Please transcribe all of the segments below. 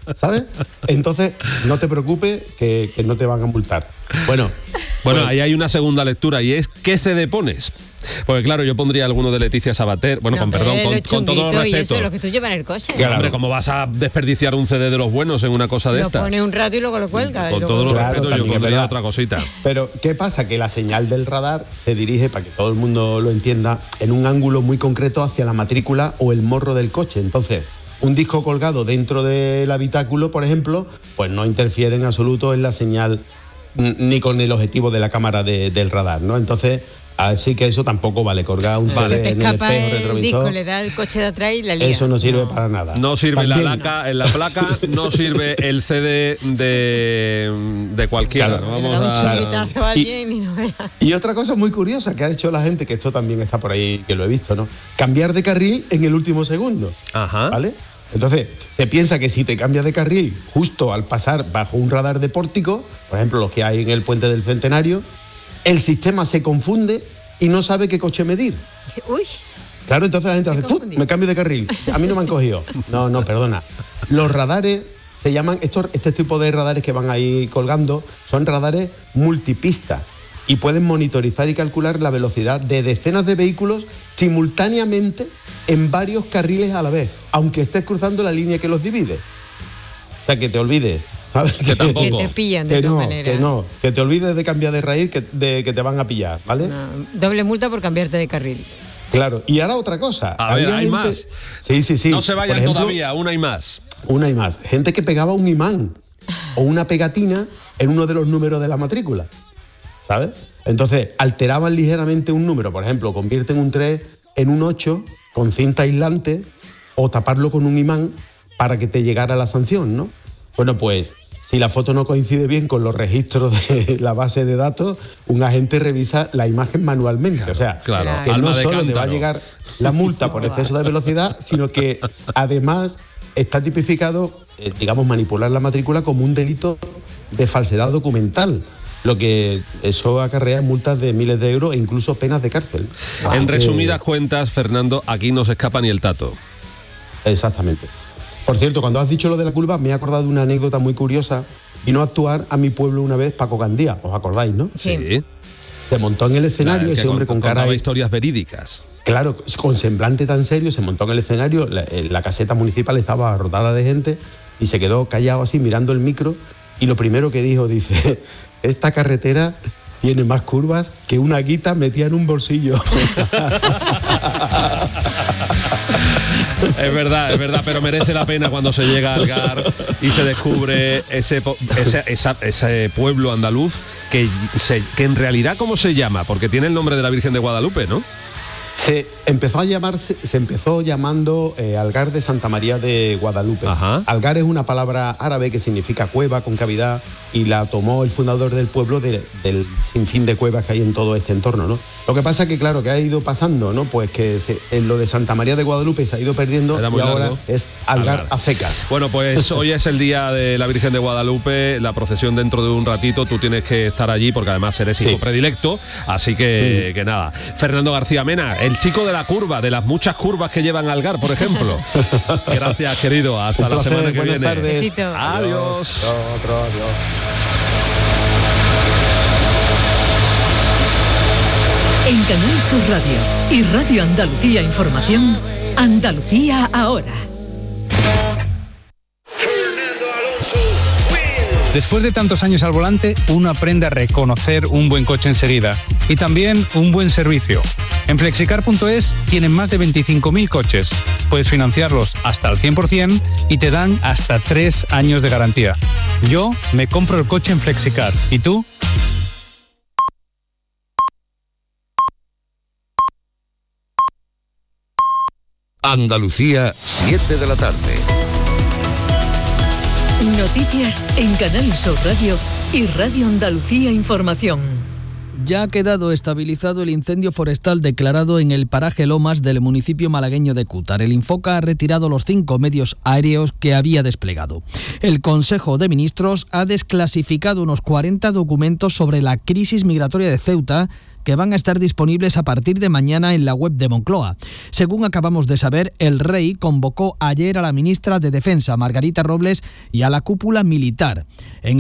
¿sabes? Entonces, no te preocupes que no te van a multar. Bueno, ahí hay una segunda lectura y es ¿qué CD pones? Porque claro, yo pondría alguno de Leticia Sabater, con todo respeto. Y eso es lo que tú llevas en el coche. Claro. Hombre, ¿cómo vas a desperdiciar un CD de los buenos en una cosa de estas? Lo pones un rato y luego lo cuelgas. Con todo el respeto, yo pondría otra cosita. Pero, ¿qué pasa? Que la señal del radar se dirige, para que todo el mundo lo entienda, en un ángulo muy concreto hacia la matrícula o el morro del coche. Entonces, un disco colgado dentro del habitáculo, por ejemplo, pues no interfiere en absoluto en la señal ni con el objetivo de la cámara del radar, ¿no? Entonces, así que eso tampoco vale, colgar un CD en el espejo retrovisor. Disco, le da el coche de atrás y la lía. Eso no sirve para nada. No sirve también en la placa, no sirve el CD de cualquiera. Claro. Vamos a y otra cosa muy curiosa que ha hecho la gente, que esto también está por ahí, que lo he visto, ¿no? Cambiar de carril en el último segundo. Ajá. ¿Vale? Entonces, se piensa que si te cambias de carril justo al pasar bajo un radar de pórtico, por ejemplo, los que hay en el Puente del Centenario, el sistema se confunde y no sabe qué coche medir. Uy. Claro, entonces la gente hace, me cambio de carril. A mí no me han cogido. No, perdona. Los radares se llaman, este tipo de radares que van ahí colgando, son radares multipista y pueden monitorizar y calcular la velocidad de decenas de vehículos simultáneamente en varios carriles a la vez, aunque estés cruzando la línea que los divide. O sea, que te olvides, ¿sabes? Que te pillan de todas maneras. Que te olvides de cambiar de raíz, que te van a pillar, ¿vale? No, doble multa por cambiarte de carril. Claro, y ahora otra cosa. A ver, hay más. Sí. No se vayan todavía, una y más. Una y más. Gente que pegaba un imán o una pegatina en uno de los números de la matrícula, ¿sabes? Entonces, alteraban ligeramente un número, por ejemplo, convierten un 3 en un 8 con cinta aislante o taparlo con un imán para que te llegara la sanción, ¿no? Bueno, pues si la foto no coincide bien con los registros de la base de datos, un agente revisa la imagen manualmente. Claro, o sea, claro. que no solo te va a llegar la multa por exceso de velocidad, sino que además está tipificado, manipular la matrícula como un delito de falsedad documental. Lo que eso acarrea multas de miles de euros e incluso penas de cárcel. En resumidas cuentas, Fernando, aquí no se escapa ni el tato. Exactamente. Por cierto, cuando has dicho lo de la curva, me he acordado de una anécdota muy curiosa. Vino a actuar a mi pueblo una vez Paco Gandía, ¿os acordáis, no? Sí. Se montó en el escenario, ese hombre con cara... Contaba historias verídicas. Claro, con semblante tan serio, se montó en el escenario, la caseta municipal estaba rodada de gente y se quedó callado así mirando el micro y lo primero que dijo, dice, esta carretera tiene más curvas que una guita metida en un bolsillo. Es verdad, pero merece la pena cuando se llega a Algar y se descubre ese pueblo andaluz que en realidad, ¿cómo se llama? Porque tiene el nombre de la Virgen de Guadalupe, ¿no? Se empezó llamando Algar de Santa María de Guadalupe. Ajá. Algar es una palabra árabe que significa cueva, con cavidad, y la tomó el fundador del pueblo del sinfín de cuevas que hay en todo este entorno, ¿no? Lo que pasa es que, claro, que ha ido pasando, ¿no? Pues que en lo de Santa María de Guadalupe se ha ido perdiendo y ahora largo. Es Algar a secas. Bueno, pues hoy es el día de la Virgen de Guadalupe, la procesión dentro de un ratito, tú tienes que estar allí porque además eres hijo predilecto, así que nada. Fernando García Mena, el chico de la curva, de las muchas curvas que llevan a Algar, por ejemplo. Gracias, querido. Hasta la semana que viene. Buenas tardes. Besito. Adiós. Adiós. En Canal Sur Radio y Radio Andalucía Información, Andalucía ahora. Después de tantos años al volante, uno aprende a reconocer un buen coche enseguida y también un buen servicio. En Flexicar.es tienen más de 25.000 coches. Puedes financiarlos hasta el 100% y te dan hasta 3 años de garantía. Yo me compro el coche en Flexicar. ¿Y tú? Andalucía, 7 de la tarde. Noticias en Canal Sur Radio y Radio Andalucía Información. Ya ha quedado estabilizado el incendio forestal declarado en el paraje Lomas del municipio malagueño de Cútar. El Infoca ha retirado los 5 medios aéreos que había desplegado. El Consejo de Ministros ha desclasificado unos 40 documentos sobre la crisis migratoria de Ceuta que van a estar disponibles a partir de mañana en la web de Moncloa. Según acabamos de saber, el rey convocó ayer a la ministra de Defensa, Margarita Robles, y a la cúpula militar. En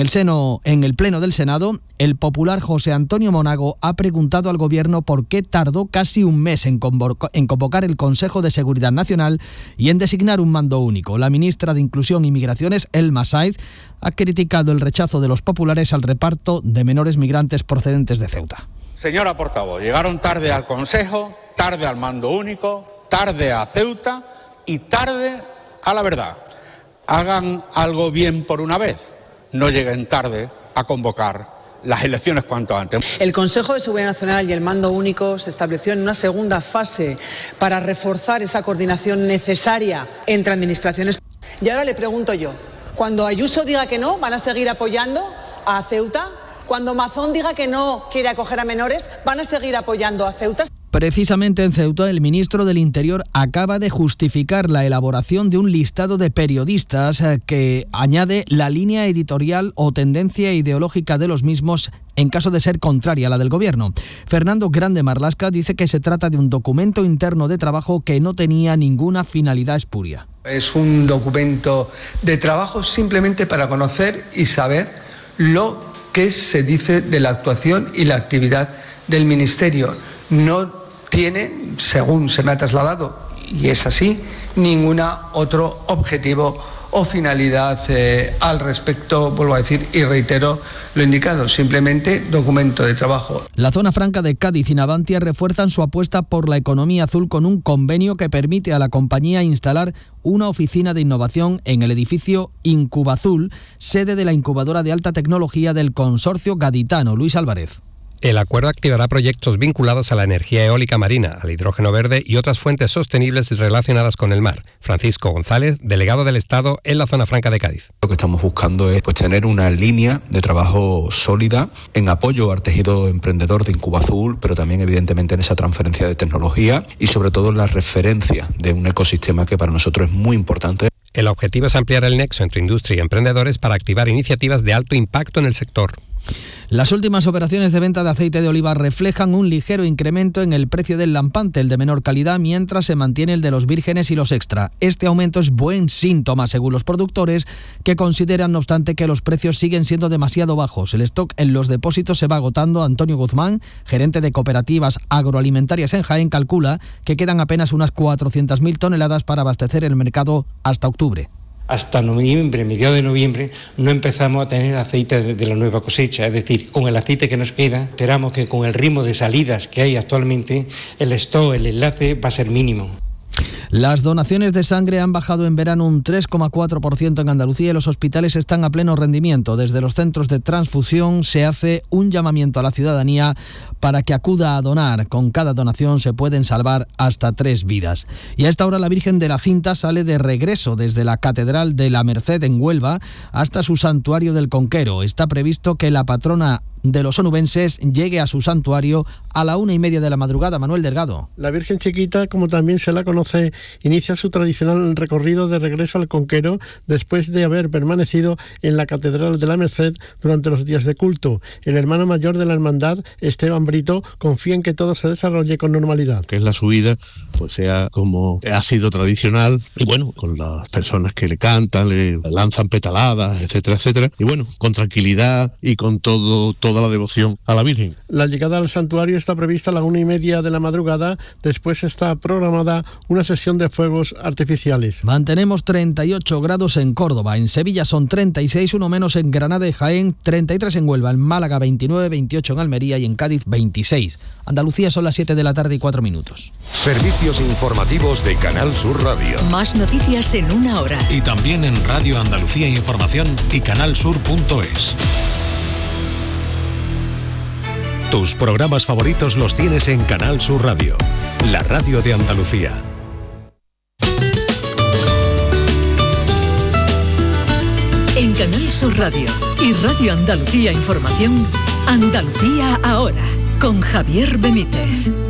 el Pleno del Senado, el popular José Antonio Monago ha preguntado al Gobierno por qué tardó casi un mes en convocar el Consejo de Seguridad Nacional y en designar un mando único. La ministra de Inclusión y Migraciones, Elma Saiz, ha criticado el rechazo de los populares al reparto de menores migrantes procedentes de Ceuta. Señora portavoz, llegaron tarde al Consejo, tarde al mando único, tarde a Ceuta y tarde a la verdad. Hagan algo bien por una vez, no lleguen tarde a convocar las elecciones cuanto antes. El Consejo de Seguridad Nacional y el mando único se estableció en una segunda fase para reforzar esa coordinación necesaria entre administraciones. Y ahora le pregunto yo, cuando Ayuso diga que no, ¿van a seguir apoyando a Ceuta? Cuando Mazón diga que no quiere acoger a menores, ¿van a seguir apoyando a Ceuta? Precisamente en Ceuta, el ministro del Interior acaba de justificar la elaboración de un listado de periodistas que añade la línea editorial o tendencia ideológica de los mismos en caso de ser contraria a la del Gobierno. Fernando Grande Marlaska dice que se trata de un documento interno de trabajo que no tenía ninguna finalidad espuria. Es un documento de trabajo simplemente para conocer y saber lo que se dice de la actuación y la actividad del Ministerio. No tiene, según se me ha trasladado, y es así, ningún otro objetivo o finalidad al respecto, vuelvo a decir y reitero lo indicado, simplemente documento de trabajo. La zona franca de Cádiz y Navantia refuerzan su apuesta por la economía azul con un convenio que permite a la compañía instalar una oficina de innovación en el edificio Incubazul, sede de la incubadora de alta tecnología del consorcio gaditano. Luis Álvarez. El acuerdo activará proyectos vinculados a la energía eólica marina, al hidrógeno verde y otras fuentes sostenibles relacionadas con el mar. Francisco González, delegado del Estado en la zona franca de Cádiz. Lo que estamos buscando es tener una línea de trabajo sólida en apoyo al tejido emprendedor de Incubazul, pero también evidentemente en esa transferencia de tecnología y sobre todo en la referencia de un ecosistema que para nosotros es muy importante. El objetivo es ampliar el nexo entre industria y emprendedores para activar iniciativas de alto impacto en el sector. Las últimas operaciones de venta de aceite de oliva reflejan un ligero incremento en el precio del lampante, el de menor calidad, mientras se mantiene el de los vírgenes y los extra. Este aumento es buen síntoma, según los productores, que consideran, no obstante, que los precios siguen siendo demasiado bajos. El stock en los depósitos se va agotando. Antonio Guzmán, gerente de cooperativas agroalimentarias en Jaén, calcula que quedan apenas unas 400.000 toneladas para abastecer el mercado hasta octubre. Hasta noviembre, mediados de noviembre, no empezamos a tener aceite de la nueva cosecha. Es decir, con el aceite que nos queda, esperamos que con el ritmo de salidas que hay actualmente, el stock, el enlace va a ser mínimo. Las donaciones de sangre han bajado en verano un 3,4% en Andalucía y los hospitales están a pleno rendimiento. Desde los centros de transfusión se hace un llamamiento a la ciudadanía para que acuda a donar. Con cada donación se pueden salvar hasta 3 vidas. Y a esta hora la Virgen de la Cinta sale de regreso desde la Catedral de la Merced en Huelva hasta su santuario del Conquero. Está previsto que la patrona de los onubenses llegue a su santuario a la 1:30 de la madrugada. Manuel Delgado. La Virgen Chiquita, como también se la conoce, inicia su tradicional recorrido de regreso al Conquero después de haber permanecido en la Catedral de la Merced durante los días de culto. El hermano mayor de la hermandad, Esteban Brito, confía en que todo se desarrolle con normalidad. Que es la subida, pues sea como ha sido tradicional y bueno, con las personas que le cantan, le lanzan petaladas, etcétera, etcétera. Y bueno, con tranquilidad y con toda la devoción a la Virgen. La llegada al santuario está prevista a la 1:30 de la madrugada. Después está programada una sesión de fuegos artificiales. Mantenemos 38 grados en Córdoba. En Sevilla son 36, uno menos en Granada y Jaén, 33 en Huelva, en Málaga 29, 28 en Almería y en Cádiz 26. Andalucía son las 7 de la tarde y 4 minutos. Servicios informativos de Canal Sur Radio. Más noticias en una hora. Y también en Radio Andalucía Información y canalsur.es. Tus programas favoritos los tienes en Canal Sur Radio, la radio de Andalucía. En Canal Sur Radio y Radio Andalucía Información, Andalucía ahora, con Javier Benítez.